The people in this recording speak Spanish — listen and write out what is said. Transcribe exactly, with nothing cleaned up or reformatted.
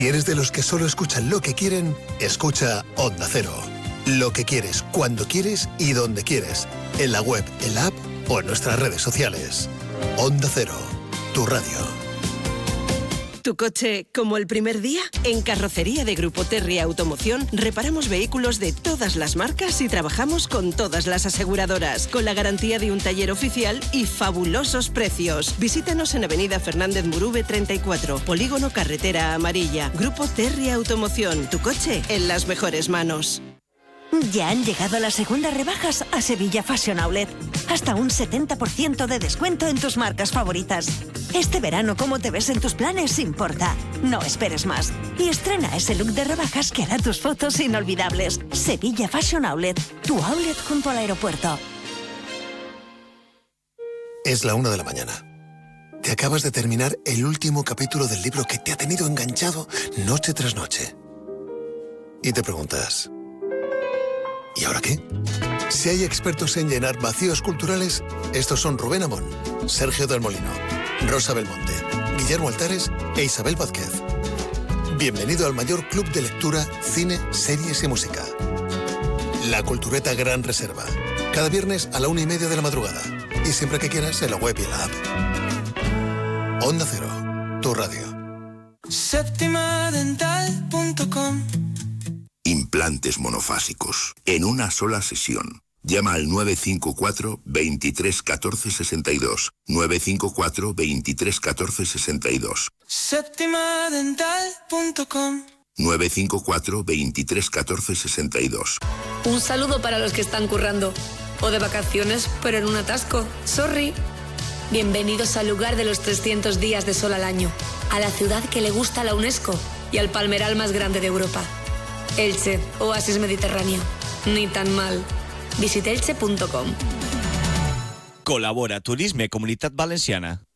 Si eres de los que solo escuchan lo que quieren, escucha Onda Cero. Lo que quieres, cuando quieres y donde quieres. En la web, en la app o en nuestras redes sociales. Onda Cero, tu radio. ¿Tu coche como el primer día? En Carrocería de Grupo Terry Automoción reparamos vehículos de todas las marcas y trabajamos con todas las aseguradoras, con la garantía de un taller oficial y fabulosos precios. Visítanos en Avenida Fernández Murube treinta y cuatro, Polígono Carretera Amarilla. Grupo Terry Automoción, tu coche en las mejores manos. Ya han llegado las segundas rebajas a Sevilla Fashion Outlet. Hasta un setenta por ciento de descuento en tus marcas favoritas. Este verano, cómo te ves en tus planes importa. No esperes más. Y estrena ese look de rebajas que hará tus fotos inolvidables. Sevilla Fashion Outlet, tu outlet junto al aeropuerto. Es la una de la mañana. Te acabas de terminar el último capítulo del libro que te ha tenido enganchado noche tras noche. Y te preguntas... ¿y ahora qué? Si hay expertos en llenar vacíos culturales, estos son Rubén Amón, Sergio del Molino, Rosa Belmonte, Guillermo Altares e Isabel Vázquez. Bienvenido al mayor club de lectura, cine, series y música. La Cultureta Gran Reserva. Cada viernes a la una y media de la madrugada. Y siempre que quieras en la web y en la app. Onda Cero, tu radio. Séptima dental punto com. Implantes monofásicos, en una sola sesión. Llama al nueve cinco cuatro, veintitrés, catorce, sesenta y dos. nueve cinco cuatro, veintitrés, catorce, sesenta y dos. Séptima dental punto com. nueve cinco cuatro, veintitrés, catorce, sesenta y dos. Un saludo para los que están currando. O de vacaciones, pero en un atasco. Sorry. Bienvenidos al lugar de los trescientos días de sol al año. A la ciudad que le gusta a la UNESCO y al palmeral más grande de Europa. Elche, oasis mediterráneo. Ni tan mal. Visita elche punto com. Col·labora Turisme Comunitat Valenciana.